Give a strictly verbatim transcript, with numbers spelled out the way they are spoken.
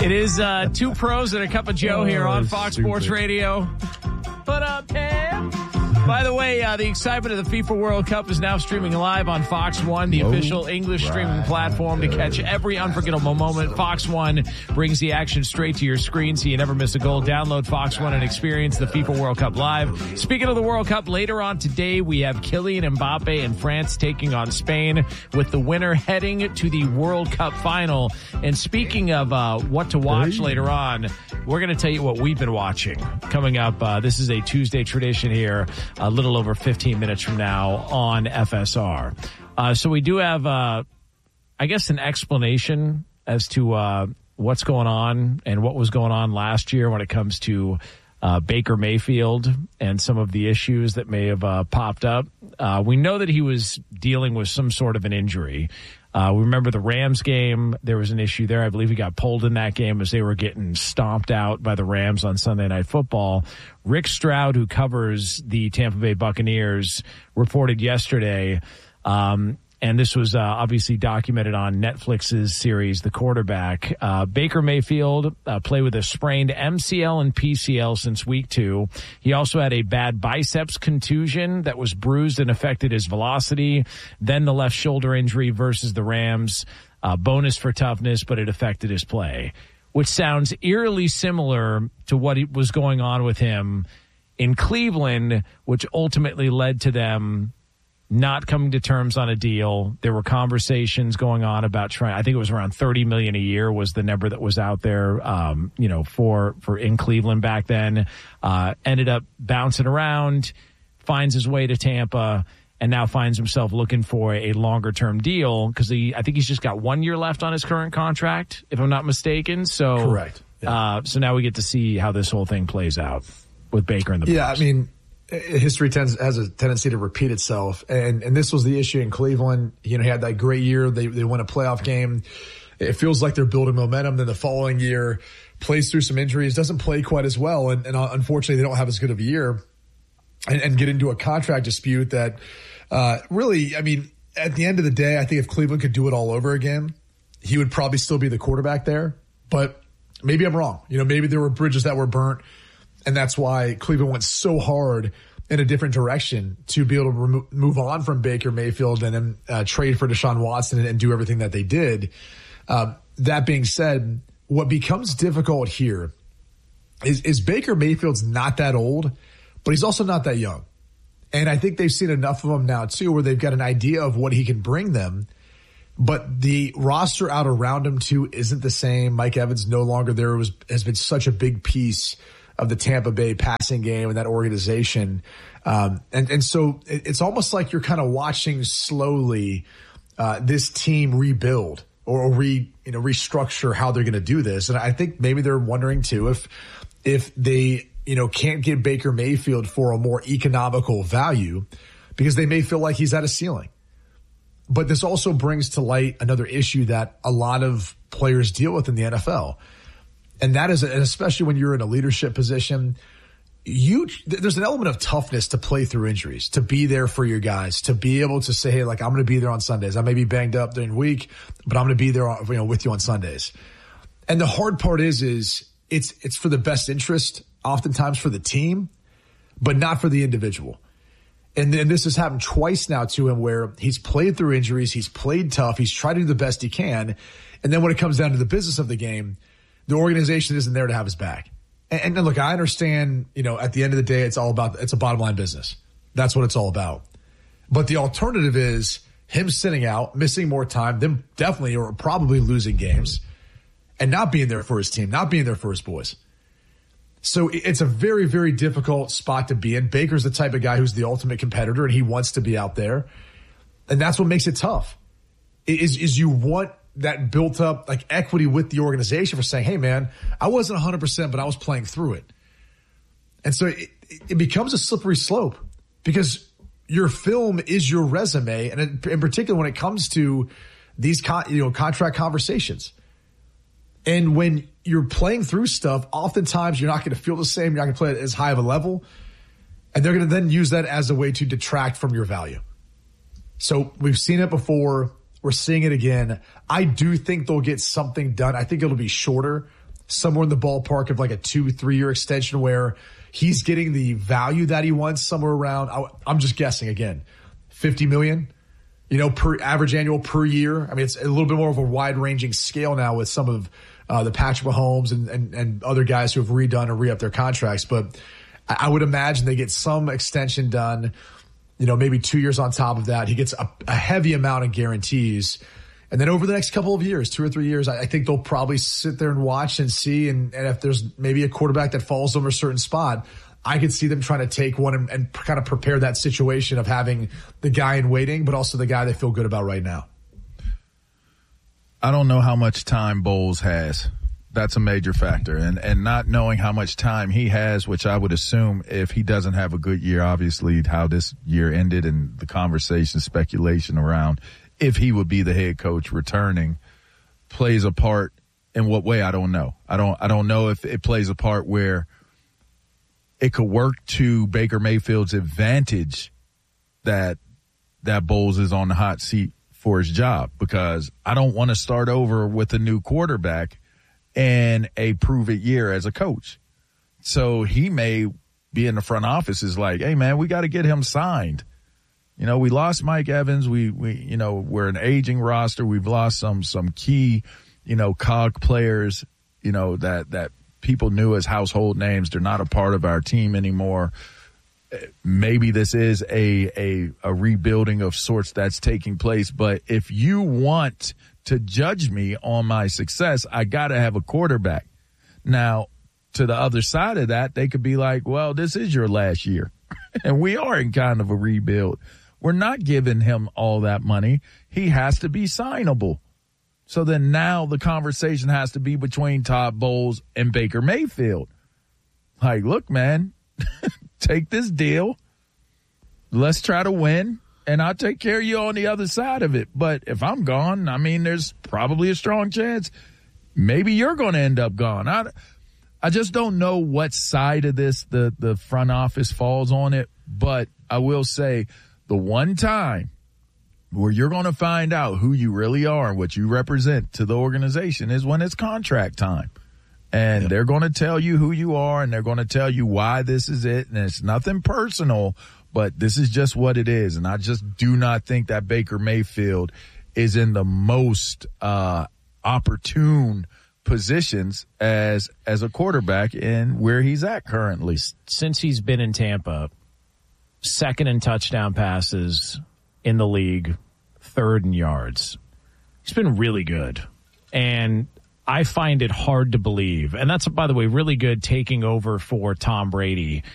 It is uh, two pros and a cup of Joe here Oh, on Fox stupid. Sports Radio. What up, Pam? By the way, uh, the excitement of the FIFA World Cup is now streaming live on Fox One, the Oh, official English right. streaming platform to catch every unforgettable moment. Fox One brings the action straight to your screen so you never miss a goal. Download Fox One and experience the FIFA World Cup live. Speaking of the World Cup, later on today, we have Kylian Mbappe and France taking on Spain, with the winner heading to the World Cup final. And speaking of uh, what to watch Hey. later on, we're going to tell you what we've been watching. Coming up, uh, this is a Tuesday tradition here, a little over fifteen minutes from now on F S R. Uh, so we do have, uh, I guess, an explanation as to uh, what's going on and what was going on last year when it comes to uh, Baker Mayfield and some of the issues that may have uh, popped up. Uh, we know that he was dealing with some sort of an injury. Uh, we remember the Rams game. There was an issue there. I believe he got pulled in that game as they were getting stomped out by the Rams on Sunday Night Football. Rick Stroud, who covers the Tampa Bay Buccaneers, reported yesterday, um, and this was uh, obviously documented on Netflix's series, The Quarterback. Uh, Baker Mayfield uh, played with a sprained M C L and P C L since week two. He also had a bad biceps contusion that was bruised and affected his velocity. Then the left shoulder injury versus the Rams. Uh, bonus for toughness, but it affected his play, which sounds eerily similar to what was going on with him in Cleveland, which ultimately led to them not coming to terms on a deal. There were conversations going on about trying, I think it was around thirty million dollars a year was the number that was out there, um, you know, for, for in Cleveland back then. Uh, ended up bouncing around, finds his way to Tampa, and now finds himself looking for a longer term deal because he, I think he's just got one year left on his current contract, if I'm not mistaken. So, Correct. Yeah. Uh, so now we get to see how this whole thing plays out with Baker and the Yeah, Bucs. I mean, history tends has a tendency to repeat itself, and and this was the issue in Cleveland. You know, he had that great year. They they won a playoff game. It feels like they're building momentum. Then the following year, plays through some injuries, doesn't play quite as well, and, and unfortunately, they don't have as good of a year, and, and get into a contract dispute that uh, really, I mean, at the end of the day, I think if Cleveland could do it all over again, he would probably still be the quarterback there. But maybe I'm wrong. You know, maybe there were bridges that were burnt. And that's why Cleveland went so hard in a different direction to be able to remo- move on from Baker Mayfield and then uh, trade for Deshaun Watson and, and do everything that they did. Uh, that being said, what becomes difficult here is, is Baker Mayfield's not that old, but he's also not that young. And I think they've seen enough of him now, too, where they've got an idea of what he can bring them. But the roster out around him, too, isn't the same. Mike Evans no longer there. It was, has been such a big piece of the Tampa Bay passing game and that organization. Um, and, and so it, it's almost like you're kind of watching slowly uh, this team rebuild or re, you know, restructure how they're going to do this. And I think maybe they're wondering, too, if if they, you know, can't get Baker Mayfield for a more economical value because they may feel like he's at a ceiling. But this also brings to light another issue that a lot of players deal with in the N F L. And that is, and especially when you're in a leadership position, you, there's an element of toughness to play through injuries, to be there for your guys, to be able to say, hey, like, I'm going to be there on Sundays. I may be banged up during the week, but I'm going to be there, you know, with you on Sundays. And the hard part is, is it's, it's for the best interest, oftentimes for the team, but not for the individual. And then this has happened twice now to him where he's played through injuries. He's played tough. He's tried to do the best he can. And then when it comes down to the business of the game, the organization isn't there to have his back. And, and look, I understand, you know, at the end of the day, it's all about, it's a bottom line business. That's what it's all about. But the alternative is him sitting out, missing more time, them definitely or probably losing games and not being there for his team, not being there for his boys. So it's a very, very difficult spot to be in. Baker's the type of guy who's the ultimate competitor and he wants to be out there. And that's what makes it tough is, is you want that built up like equity with the organization for saying, hey man, I wasn't one hundred percent, but I was playing through it. And so it, it becomes a slippery slope because your film is your resume. And in, in particular, when it comes to these con, you know, contract conversations. And when you're playing through stuff, oftentimes you're not going to feel the same. You're not going to play at as high of a level. And they're going to then use that as a way to detract from your value. So we've seen it before. We're seeing it again. I do think they'll get something done. I think it'll be shorter somewhere in the ballpark of like a two, three year extension where he's getting the value that he wants somewhere around, I'm just guessing again, fifty million, you know, per average annual per year. I mean, it's a little bit more of a wide ranging scale now with some of uh, the Patrick Mahomes and, and, and other guys who have redone or re-upped their contracts. But I, I would imagine they get some extension done, you know, maybe two years on top of that. He gets a, a heavy amount of guarantees. And then over the next couple of years, two or three years, I, I think they'll probably sit there and watch and see. And, and if there's maybe a quarterback that falls over a certain spot, I could see them trying to take one and, and kind of prepare that situation of having the guy in waiting, but also the guy they feel good about right now. I don't know how much time Bowles has. That's a major factor. And and not knowing how much time he has, which I would assume if he doesn't have a good year, obviously how this year ended and the conversation, speculation around if he would be the head coach returning plays a part. In what way, I don't know. I don't I don't know if it plays a part where it could work to Baker Mayfield's advantage that that Bowles is on the hot seat for his job, because I don't want to start over with a new quarterback and a prove-it year as a coach. So he may be in the front office is like, hey, man, we got to get him signed. You know, we lost Mike Evans. We, we, you know, we're an aging roster. We've lost some, some key, you know, cog players, you know, that, that people knew as household names. They're not a part of our team anymore. Maybe this is a, a, a rebuilding of sorts that's taking place. But if you want to judge me on my success, I got to have a quarterback. Now, to the other side of that, they could be like, well, this is your last year. And we are in kind of a rebuild. We're not giving him all that money. He has to be signable. So then now the conversation has to be between Todd Bowles and Baker Mayfield. Like, look, man, take this deal. Let's try to win, and I'll take care of you on the other side of it. But if I'm gone, I mean, there's probably a strong chance maybe you're going to end up gone. I, I just don't know what side of this the, the front office falls on it. But I will say the one time where you're going to find out who you really are and what you represent to the organization is when it's contract time. And yep. They're going to tell you who you are, and they're going to tell you why this is it. And it's nothing personal, but this is just what it is. And I just do not think that Baker Mayfield is in the most uh, opportune positions as as a quarterback in where he's at currently. Since he's been in Tampa, second in touchdown passes in the league, third in yards. He's been really good. And I find it hard to believe, and that's, by the way, really good taking over for Tom Brady